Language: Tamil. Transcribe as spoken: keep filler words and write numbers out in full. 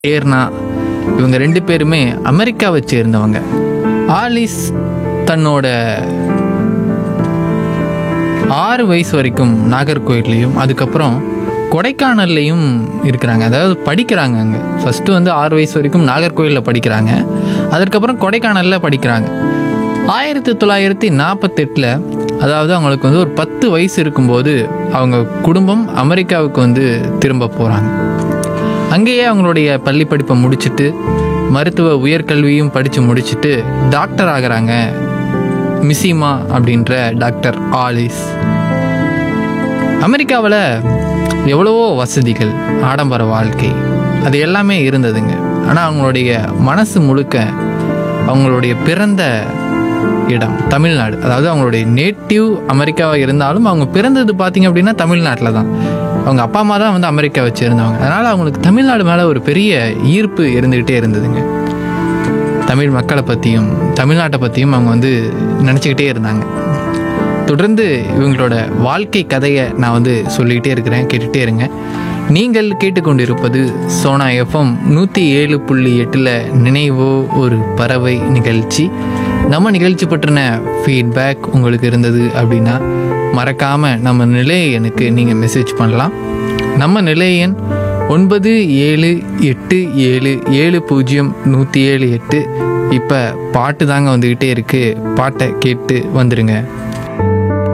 ஏர்னா இவங்க ரெண்டு பேருமே அமெரிக்காவை சேர்ந்தவங்க. ஆலிஸ் தன்னோட ஆறு வயசு வரைக்கும் நாகர்கோயில்லையும் அதுக்கப்புறம் கொடைக்கானல்லையும் இருக்கிறாங்க. அதாவது படிக்கிறாங்க. அங்கே ஃபஸ்ட்டு வந்து ஆறு வயசு வரைக்கும் நாகர்கோயிலில் படிக்கிறாங்க. அதுக்கப்புறம் கொடைக்கானலில் படிக்கிறாங்க. ஆயிரத்தி தொள்ளாயிரத்தி நாற்பத்தெட்டில் அதாவது அவங்களுக்கு வந்து ஒரு பத்து வயசு இருக்கும்போது அவங்க குடும்பம் அமெரிக்காவுக்கு வந்து திரும்ப போகிறாங்க. அங்கேயே அவங்களுடைய பள்ளி படிப்பை முடிச்சுட்டு மருத்துவ உயர்கல்வியும் படித்து முடிச்சுட்டு டாக்டர் ஆகிறாங்க. மிசிமா அப்படின்ற டாக்டர் ஆலிஸ். அமெரிக்காவில் எவ்வளவோ வசதிகள், ஆடம்பர வாழ்க்கை, அது எல்லாமே இருந்ததுங்க. ஆனால் அவங்களுடைய மனசு முழுக்க அவங்களுடைய பிறந்த இடம் தமிழ்நாடு. அதாவது அவங்களுடைய நேட்டிவ் அமெரிக்காவாக இருந்தாலும் அவங்க பிறந்தது பார்த்திங்க அப்படின்னா தமிழ்நாட்டில் தான். அவங்க அப்பா அம்மா தான் வந்து அமெரிக்காவை சேர்ந்தவங்க. அதனால் அவங்களுக்கு தமிழ்நாடு மேலே ஒரு பெரிய ஈர்ப்பு இருந்துக்கிட்டே இருந்ததுங்க. தமிழ் மக்களை பற்றியும் தமிழ்நாட்டை பற்றியும் அவங்க வந்து நினச்சிக்கிட்டே இருந்தாங்க. தொடர்ந்து இவங்களோட வாழ்க்கை கதையை நான் வந்து சொல்லிக்கிட்டே இருக்கிறேன், கேட்டுகிட்டே இருங்க. நீங்கள் கேட்டுக்கொண்டிருப்பது சோனா எஃப்எம் நூற்றி ஏழு புள்ளி எட்டில் நினைவோ ஒரு பறவை நிகழ்ச்சி. நம்ம நிகழ்ச்சி பற்றின ஃபீட்பேக் உங்களுக்கு இருந்தது அப்படின்னா மறக்காமல் நம்ம நிலையனுக்கு நீங்கள் மெசேஜ் பண்ணலாம். நம்ம நிலையன் ஒன்பது ஏழு எட்டு ஏழு ஏழு பூஜ்ஜியம் நூற்றி ஏழு எட்டு. இப்போ பாட்டு தாங்க வந்துக்கிட்டே இருக்குது. பாட்டை கேட்டு வந்துடுங்க.